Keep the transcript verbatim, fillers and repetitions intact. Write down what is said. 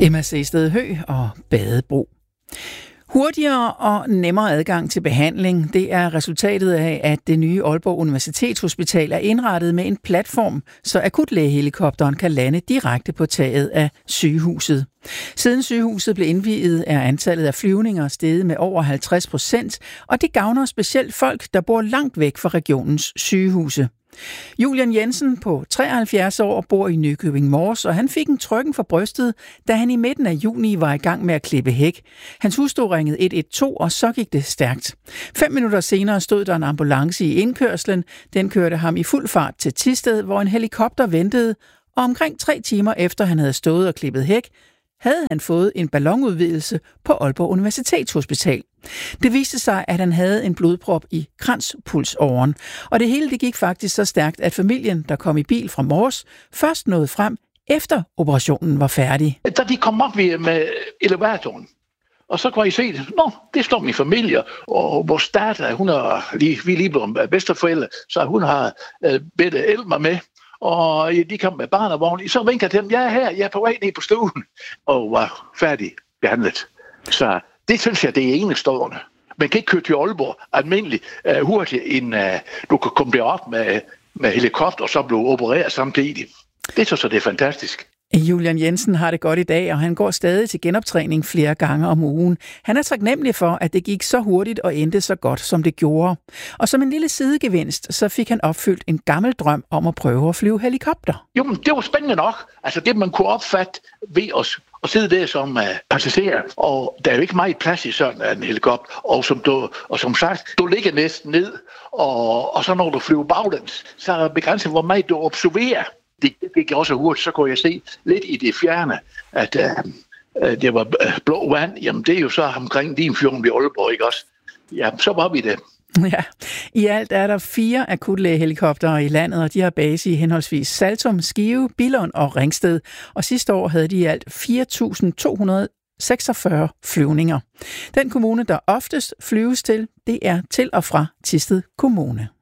Emma Sehsted Høgh og Badebro. Hurtigere og nemmere adgang til behandling, det er resultatet af, at det nye Aalborg Universitetshospital er indrettet med en platform, så akutlægehelikopteren kan lande direkte på taget af sygehuset. Siden sygehuset blev indviet, er antallet af flyvninger steget med over halvtreds procent, og det gavner specielt folk, der bor langt væk fra regionens sygehuse. Julian Jensen på treoghalvfjerds år bor i Nykøbing Mors, og han fik en trykken for brystet, da han i midten af juni var i gang med at klippe hæk. Hans hustru ringede et et to, og så gik det stærkt. Fem minutter senere stod der en ambulance i indkørslen. Den kørte ham i fuld fart til Thisted, hvor en helikopter ventede, og omkring tre timer efter han havde stået og klippet hæk, havde han fået en ballonudvidelse på Aalborg Universitetshospital. Det viste sig, at han havde en blodprop i kranspulsåren, og det hele det gik faktisk så stærkt, at familien, der kom i bil fra Mors, først nåede frem, efter operationen var færdig. Da de kom op med elevatoren, og så kunne I se, nå, det står min familie, og vores datter, hun er lige, vi er lige blevet bedsteforældre, så hun har øh, bedt Elmer med, og de kom med barnevogn. Så vinkede jeg til dem, jeg er her, jeg er på vej ned på stuen, og var færdig behandlet. Så det synes jeg, det er enestående. Man kan ikke køre til Aalborg almindeligt uh, hurtigt, end uh, du kan komme derop med, med helikopter, og så blive opereret samtidig. Det synes jeg, det er fantastisk. Julian Jensen har det godt i dag, og han går stadig til genoptræning flere gange om ugen. Han er taknemmelig for, at det gik så hurtigt og endte så godt, som det gjorde. Og som en lille sidegevinst, så fik han opfyldt en gammel drøm om at prøve at flyve helikopter. Jo, men det var spændende nok. Altså det, man kunne opfatte ved os og sidde der som uh, passager, og der er jo ikke meget plads i sådan en helikopter, og som, du, og som sagt, du ligger næsten ned, og, og så når du flyver baglæns, så er begrænset, hvor meget du observerer. Det gik også hurtigt, så kunne jeg se lidt i det fjerne, at uh, det var blå vand. Jamen, det er jo så omkring din fjorden ved Aalborg, ikke også? Ja, så var vi det. Ja, i alt er der fire akutlægehelikoptere i landet, og de har base i henholdsvis Saltum, Skive, Billund og Ringsted. Og sidste år havde de i alt fire tusind to hundrede seksogfyrre flyvninger. Den kommune, der oftest flyves til, det er til og fra Thisted Kommune.